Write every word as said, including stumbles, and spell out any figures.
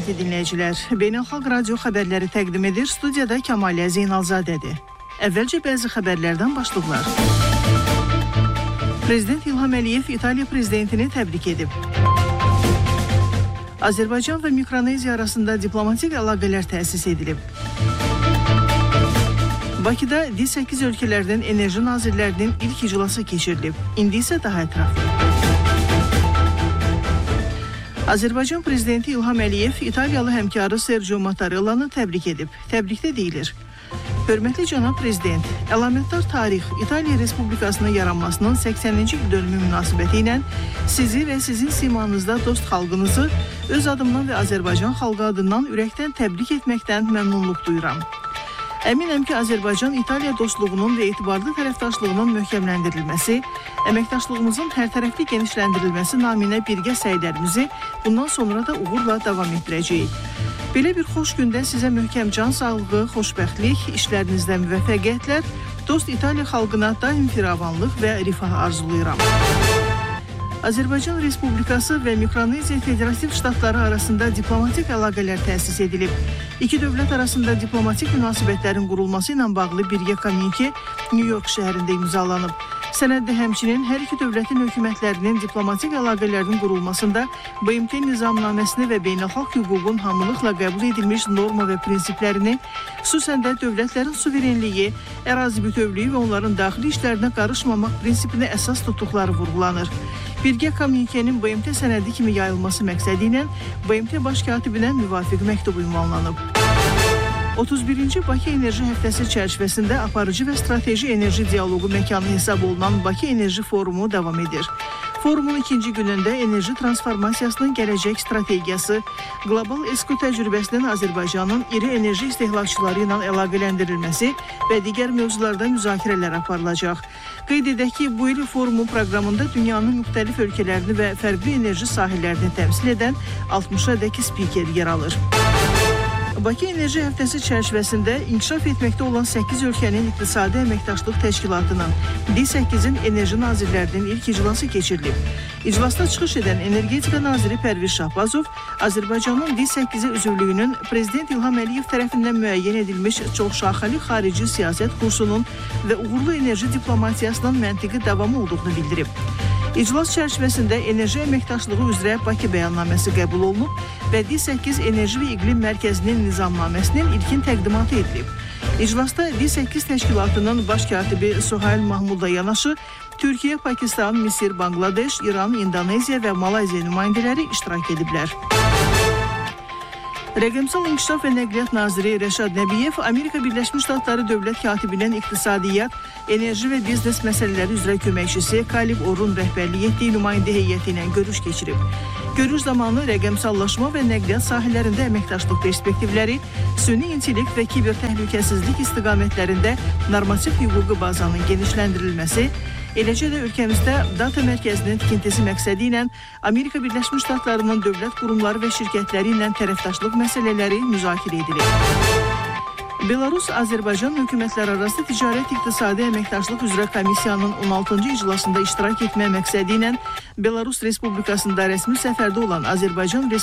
Hörmətli dinləyicilər, Beynəlxalq Radio xəbərləri təqdim edir. Studiyada Kəmaliyyə Zeynalzadədir. Əvvəlcə bəzi xəbərlərdən başlıqlar. Prezident İlham Əliyev İtaliya prezidentini təbrik edib. Azərbaycan və Mikroneziya arasında diplomatik əlaqələr təsis edilib. Bakıda D səkkiz ölkələrdən enerji nazirlərinin ilk iclası keçirilib. İndi isə daha ətraflı. Azərbaycan prezidenti İlham Əliyev İtaliyalı həmkarı Sergio Mattarellanı təbrik edib. Təbrikdə deyilir: Hörmətli cənab prezident, əlamətdar tarix İtaliya Respublikasının yaranmasının səksəninci il dönümü münasibəti ilə sizi və sizin simanızda dost xalqınızı öz adımdan və Azərbaycan xalqı adından ürəkdən təbrik etməkdən məmnunluq duyuram. Əminəm ki, Azərbaycan-İtaliya dostluğunun və etibarlı tərəfdaşlığının möhkəmləndirilməsi, əməkdaşlığımızın hərtərəfli genişləndirilməsi naminə birgə səylərimizi bundan sonra da uğurla davam etdirəcəyik. Belə bir xoş gündə sizə möhkəm can sağlığı, xoşbəxtlik, işlərinizdə müvəffəqiyyətlər, dost İtaliya xalqına daim firavanlıq və rifah arzulayıram. Azərbaycan Respublikası və Mikroneziya Federativ Ştatları arasında diplomatik əlaqələr təsis edilib. İki dövlət arasında diplomatik münasibətlərin qurulması ilə bağlı birgə kommunike New York şəhərində imzalanıb. Sənəddə həmçinin hər iki dövlətin hökumətlərinin diplomatik əlaqələrin qurulmasında B M T nizamnaməsini və beynəlxalq hüququn hamılıqla qəbul edilmiş norma və prinsiplərini, xüsusən də dövlətlərin suverenliyi, ərazi bütövlüyü və onların daxili işlərinə qarışmamaq prinsipini əsas tutduqları vurğulanır. Birgə kommunikenin B M T sənədi kimi yayılması məqsədi ilə B M T baş katibinə müvafiq məktub ünvanlanıb. otuz birinci Bakı Enerji Həftəsi çərçivəsində aparıcı və strateji enerji dialoqu məkanı hesab olunan Bakı Enerji Forumu davam edir. Forumun ikinci günündə enerji transformasiyasının gələcək strategiyası, qlobal ESCO təcrübəsinin Azərbaycanın iri enerji istehlakçıları ilə əlaqələndirilməsi və digər mövzularda müzakirələr aparılacaq. Qeyd edək ki, bu il forumun proqramında dünyanın müxtəlif ölkələrini və fərqli enerji sahələrini təmsil edən altmışa dək spiker yer alır. Bakı Enerji Həftəsi çərçivəsində inkişaf etməkdə olan səkkiz ölkənin İqtisadi Əməkdaşlıq Təşkilatının D səkkizin enerji nazirlərinin ilk iclası keçirilib. İclasda çıxış edən Energetika naziri Pərviz Şahbazov Azərbaycanın D səkkizə üzvlüyünün Prezident İlham Əliyev tərəfindən müəyyən edilmiş çoxşaxəli xarici siyasət kursunun və uğurlu enerji diplomatiyasının məntiqi davamı olduğunu bildirib. İclas çərçivəsində enerji əməkdaşlığı üzrə Bakı bəyannaməsi qəbul olunub və D səkkiz Enerji və İqlim Mərkəzinin nizamnaməsinin ilkin təqdimatı edilib. İclasda D səkkiz təşkilatının baş katibi Suhail Mahmudla yanaşı Türkiyə, Pakistan, Misir, Bangladeş, İran, İndoneziya və Malayziya nümayəndələri iştirak ediblər. Rəqəmsal İnkişaf və Nəqliyyat naziri Rəşad Nəbiyev Amerika Birləşmiş Ştatları dövlət katibinin iqtisadiyyat, enerji və biznes məsələləri üzrə köməkçisi Kalib Orun rəhbərlik etdiyi nümayəndə heyəti ilə görüş keçirib. Görüş zamanı rəqəmsallaşma və nəqliyyat sahələrində əməkdaşlıq perspektivləri, süni intellekt və kiber təhlükəsizlik istiqamətlərində normativ hüquqi bazanın genişləndirilməsi, eləcə də ölkəmizdə data mərkəzinin tikintisi məqsədi ilə Amerika Birləşmiş Ştatlarının dövlət qurumları və şirkətləri ilə tərəfdaşlıq məsələləri müzakirə edilir. Belarus Azərbaycan hökumətlərarası ticarət iqtisadi əməkdaşlıq üzrə komissiyanın on altıncı iclasında iştirak etmə məqsədi ilə Belarus Respublikasında rəsmi səfərdə olan Azərbaycan